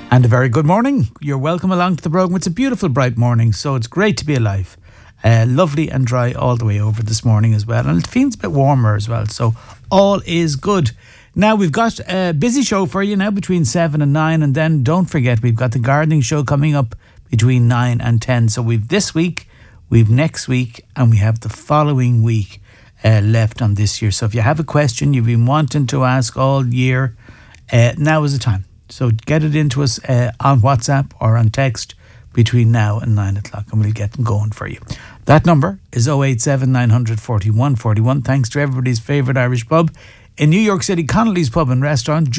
And a very good morning. You're welcome along to the programme. It's a beautiful, bright morning, so it's great to be alive. Lovely and dry all the way over this morning as well. And it feels a bit warmer as well, so all is good. Now, we've got a busy show for you now between 7 and 9. And then don't forget, we've got the gardening show coming up between 9 and 10. So we've this week, we've next week, and we have the following week left on this year. So if you have a question you've been wanting to ask all year, now is the time. So get it into us on WhatsApp or on text between now and 9 o'clock, and we'll get them going for you. That number is 087 900 41 41. Thanks to everybody's favourite Irish pub in New York City, Connolly's Pub and Restaurant.